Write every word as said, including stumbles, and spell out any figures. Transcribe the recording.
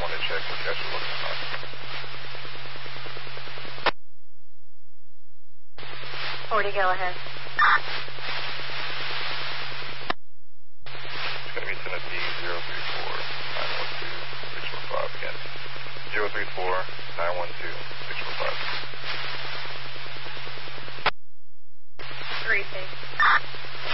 wanted to check what you guys were looking at. forty, go ahead. It's going to be Tennessee zero three four nine one two six four five again. zero three four nine one two